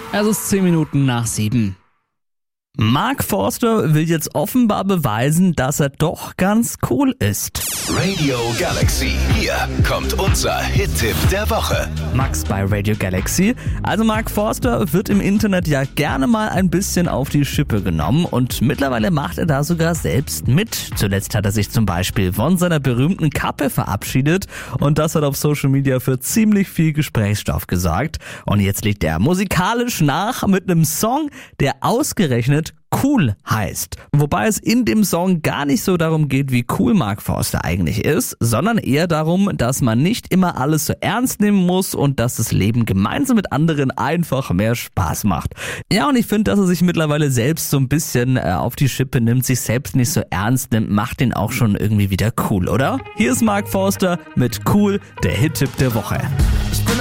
Es ist 10 Minuten nach 7. Mark Forster will jetzt offenbar beweisen, dass er doch ganz cool ist. Radio Galaxy, hier kommt unser Hit-Tipp der Woche. Max bei Radio Galaxy. Also Mark Forster wird im Internet ja gerne mal ein bisschen auf die Schippe genommen und mittlerweile macht er da sogar selbst mit. Zuletzt hat er sich zum Beispiel von seiner berühmten Kappe verabschiedet und das hat auf Social Media für ziemlich viel Gesprächsstoff gesorgt. Und jetzt legt er musikalisch nach mit einem Song, der ausgerechnet Cool heißt. Wobei es in dem Song gar nicht so darum geht, wie cool Mark Forster eigentlich ist, sondern eher darum, dass man nicht immer alles so ernst nehmen muss und dass das Leben gemeinsam mit anderen einfach mehr Spaß macht. Ja, und ich finde, dass er sich mittlerweile selbst so ein bisschen auf die Schippe nimmt, sich selbst nicht so ernst nimmt, macht den auch schon irgendwie wieder cool, oder? Hier ist Mark Forster mit Cool, der Hit-Tipp der Woche.